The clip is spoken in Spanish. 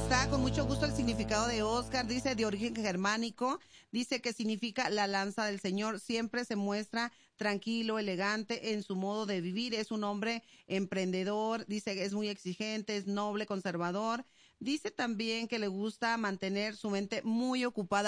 está con mucho gusto el significado de Oscar, dice de origen germánico, dice que significa la lanza del Señor, siempre se muestra tranquilo, elegante en su modo de vivir, es un hombre emprendedor, dice que es muy exigente, es noble, conservador, dice también que le gusta mantener su mente muy ocupada